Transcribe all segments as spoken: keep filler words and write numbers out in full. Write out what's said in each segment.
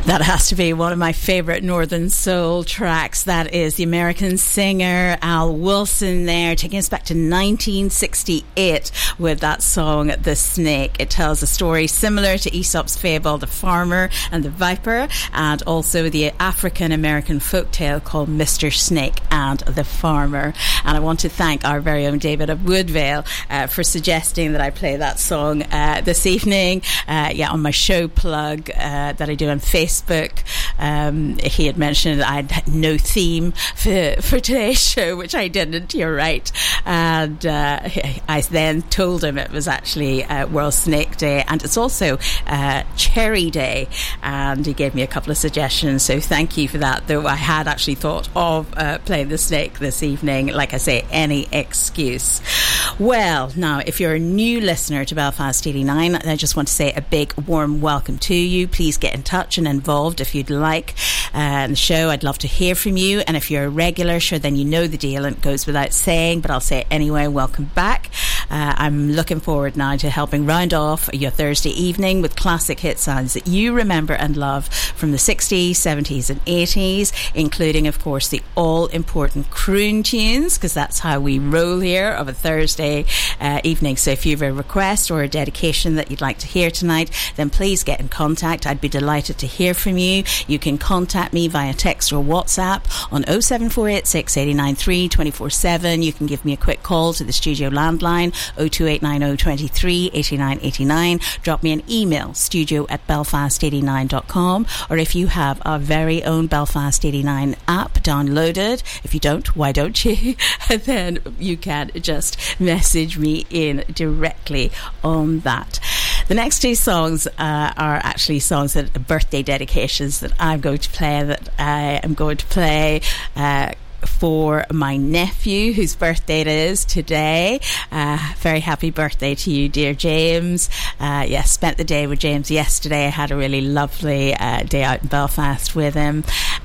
That has to be one of my favourite Northern Soul tracks. That is the American singer Al Wilson there, taking us back to nineteen sixty-eight with that song, The Snake. It tells a story similar to Aesop's fable, The Farmer and the Viper, and also the African-American folktale called Mister Snake and the Farmer. And I want to thank our very own David of Woodvale uh, for suggesting that I play that song uh, this evening, uh, yeah, on my show plug uh, that I do on Facebook. Facebook. Um, he had mentioned I had no theme for, for today's show, which I didn't, you're right. And uh, I then told him it was actually uh, World Snake Day, and it's also uh, Cherry Day. And he gave me a couple of suggestions, so thank you for that. Though I had actually thought of uh, playing the snake this evening. Like I say, any excuse. Well, now, if you're a new listener to Belfast eighty-nine, I just want to say a big warm welcome to you. Please get in touch and involved if you'd like uh, the show. I'd love to hear from you, and if you're a regular, sure, then you know the deal and it goes without saying, but I'll say it anyway. Welcome back. uh, I'm looking forward now to helping round off your Thursday evening with classic hit sounds that you remember and love from the sixties, seventies and eighties, including of course the all-important croon tunes, because that's how we roll here of a Thursday uh, evening. So if you have a request or a dedication that you'd like to hear tonight, then please get in contact. I'd be delighted to hear from you. You can contact me via text or WhatsApp on oh seven four eight six, eight nine three, two four seven. You can give me a quick call to the studio landline oh two eight nine oh, two three, eight nine eight nine. Drop me an email, studio at belfast eighty-nine dot com, or if you have our very own Belfast eighty-nine app downloaded, if you don't, why don't you? Then you can just message me in directly on that. The next two songs uh, are actually songs that birthday dedications that I'm going to play, that I am going to play uh, for my nephew, whose birthday it is today. Uh, very happy birthday to you, dear James. Uh, yes, spent the day with James yesterday. I had a really lovely uh, day out in Belfast with him,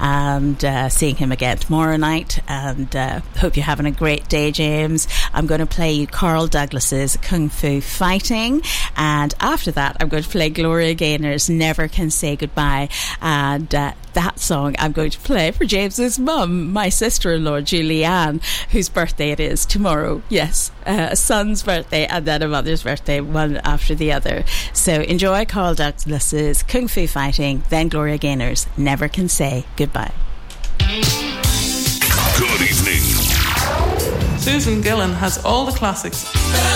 and uh, seeing him again tomorrow night. And uh, hope you're having a great day, James. I'm going to play you Carl Douglas's Kung Fu Fighting, and after that I'm going to play Gloria Gaynor's Never Can Say Goodbye. And uh, that song I'm going to play for James's mum, my sister-in-law Julianne, whose birthday it is tomorrow. Yes, uh, a son's birthday and then a mother's birthday, one after the other. So enjoy Carl Douglas's Kung Fu Fighting, then Gloria Gaynor's Never Can Say Goodbye. Good evening. Susan Gillan has all the classics.